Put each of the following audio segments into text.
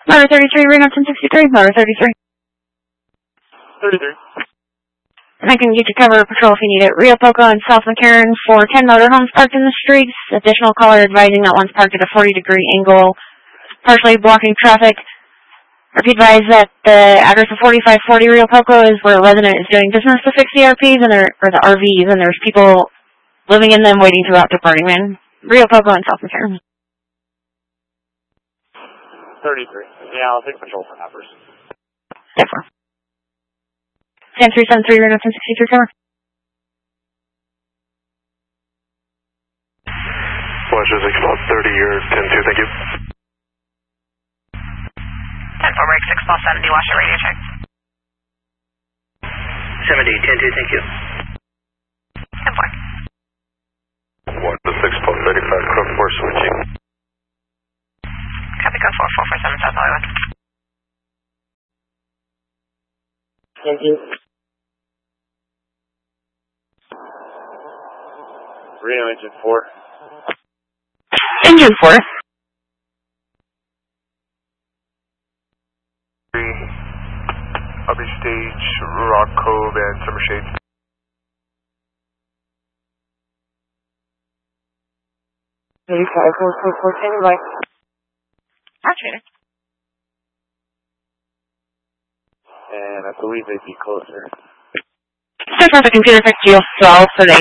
Motor 33, Reno 1063, Motor 33. 33. And I can get you cover patrol if you need it. Rio Poco and South McCarran for 10 motorhomes parked in the streets. Additional caller advising that one's parked at a 40-degree angle, partially blocking traffic. Be advised that the address of 4540 Rio Poco is where a resident is doing business to fix the RPs and or the RVs, and there's people living in them waiting throughout the party, man. Rio Poco and South McCarran. 33. Yeah, I'll take control for numbers. Therefore. 10373 Reno 1063 cover. Washington 6 Ball 30, you're 10-2, thank you. 10-4 break, 6 Ball 70, watch the radio check. 70, 10-2, thank you. 10-4. 1 to 6 Ball 35, code 4 switching. Copy code 4447 South Hollywood. 10-2. Reno engine 4. Engine 4. Upper Stage, Rock Cove, and Summer Shade. Standby. Roger. And I believe they'd be closer. Just have the computer fix you, so I'll sedate.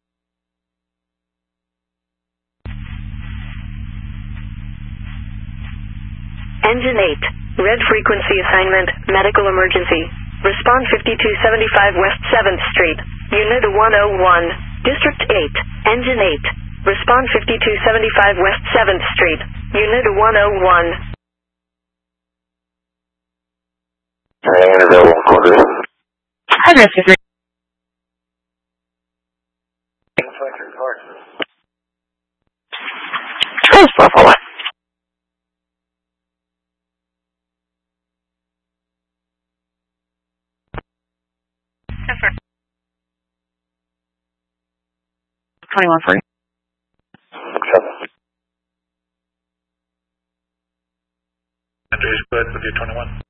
Engine 8, red frequency assignment, medical emergency. Respond 5275 West 7th Street, Unit 101, District 8, Engine 8. Respond 5275 West 7th Street, Unit 101. Address is right. Close, Buffalo. Yes, sir. 21 for you. 6-7. Andrews, go ahead with your 21.